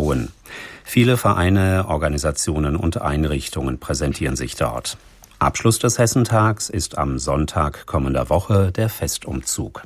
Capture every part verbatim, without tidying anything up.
Auen. Viele Vereine, Organisationen und Einrichtungen präsentieren sich dort. Abschluss des Hessentags ist am Sonntag kommender Woche der Festumzug.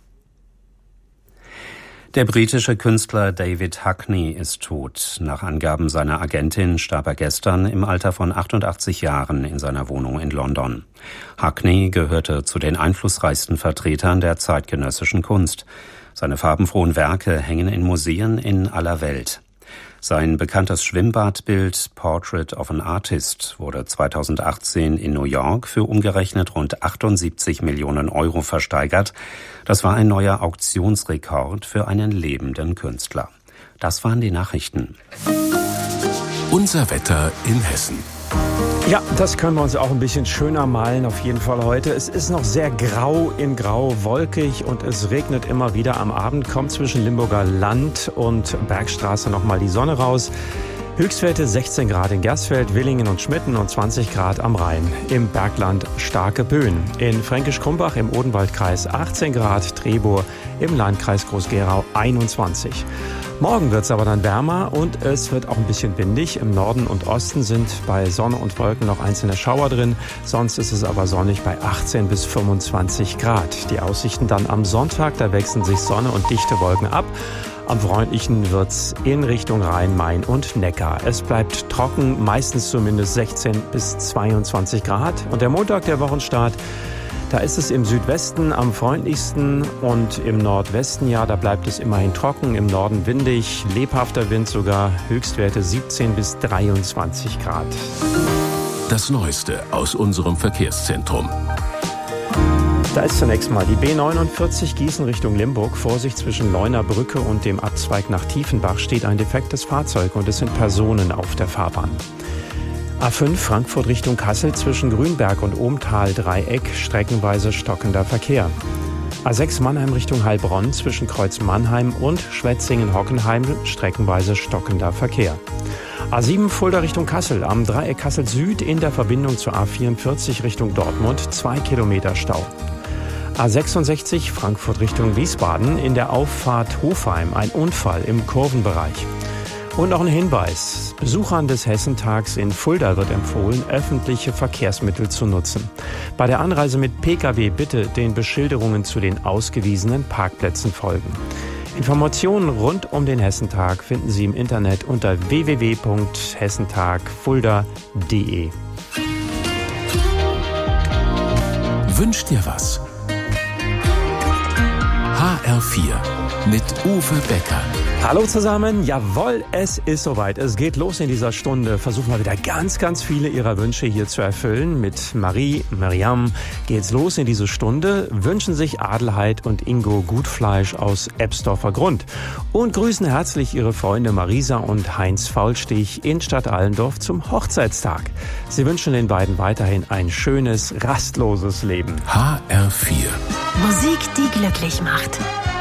Der britische Künstler David Hockney ist tot. Nach Angaben seiner Agentin starb er gestern im Alter von achtundachtzig Jahren in seiner Wohnung in London. Hockney gehörte zu den einflussreichsten Vertretern der zeitgenössischen Kunst. Seine farbenfrohen Werke hängen in Museen in aller Welt. Sein bekanntes Schwimmbadbild Portrait of an Artist wurde zweitausendachtzehn in New York für umgerechnet rund achtundsiebzig Millionen Euro versteigert. Das war ein neuer Auktionsrekord für einen lebenden Künstler. Das waren die Nachrichten. Unser Wetter in Hessen. Ja, das können wir uns auch ein bisschen schöner malen auf jeden Fall heute. Es ist noch sehr grau in grau, wolkig und es regnet immer wieder. Am Abend kommt zwischen Limburger Land und Bergstraße nochmal die Sonne raus. Höchstwerte sechzehn Grad in Gersfeld, Willingen und Schmitten und zwanzig Grad am Rhein. Im Bergland starke Böen. In Fränkisch-Krumbach im Odenwaldkreis achtzehn Grad, Trebow im Landkreis Groß-Gerau einundzwanzig. Morgen wird es aber dann wärmer und es wird auch ein bisschen windig. Im Norden und Osten sind bei Sonne und Wolken noch einzelne Schauer drin. Sonst ist es aber sonnig bei achtzehn bis fünfundzwanzig Grad. Die Aussichten dann am Sonntag, da wechseln sich Sonne und dichte Wolken ab. Am freundlichen wird's in Richtung Rhein, Main und Neckar. Es bleibt trocken, meistens zumindest sechzehn bis zweiundzwanzig Grad. Und der Montag, der Wochenstart, da ist es im Südwesten am freundlichsten und im Nordwesten, ja, da bleibt es immerhin trocken, im Norden windig, lebhafter Wind sogar, Höchstwerte siebzehn bis dreiundzwanzig Grad. Das Neueste aus unserem Verkehrszentrum. Da ist zunächst mal die B neunundvierzig Gießen Richtung Limburg. Vorsicht, zwischen Leuner Brücke und dem Abzweig nach Tiefenbach steht ein defektes Fahrzeug und es sind Personen auf der Fahrbahn. A fünf Frankfurt Richtung Kassel zwischen Grünberg und Ohmtal Dreieck, streckenweise stockender Verkehr. A sechs Mannheim Richtung Heilbronn zwischen Kreuz Mannheim und Schwetzingen-Hockenheim, streckenweise stockender Verkehr. A sieben Fulda Richtung Kassel, am Dreieck Kassel Süd in der Verbindung zur A vierundvierzig Richtung Dortmund, zwei Kilometer Stau. A sechsundsechzig Frankfurt Richtung Wiesbaden, in der Auffahrt Hofheim ein Unfall im Kurvenbereich. Und noch ein Hinweis. Besuchern des Hessentags in Fulda wird empfohlen, öffentliche Verkehrsmittel zu nutzen. Bei der Anreise mit Pkw bitte den Beschilderungen zu den ausgewiesenen Parkplätzen folgen. Informationen rund um den Hessentag finden Sie im Internet unter w w w punkt hessentagfulda punkt d e. Wünsch dir was? H R vier mit Uwe Becker. Hallo zusammen, jawohl, es ist soweit. Es geht los in dieser Stunde. Versuchen wir wieder ganz, ganz viele Ihrer Wünsche hier zu erfüllen. Mit Marie, Miriam geht's los in diese Stunde. Wünschen sich Adelheid und Ingo Gutfleisch aus Ebsdorfer Grund. Und grüßen herzlich Ihre Freunde Marisa und Heinz Faulstich in Stadt Allendorf zum Hochzeitstag. Sie wünschen den beiden weiterhin ein schönes, rastloses Leben. H R vier. Musik, die glücklich macht.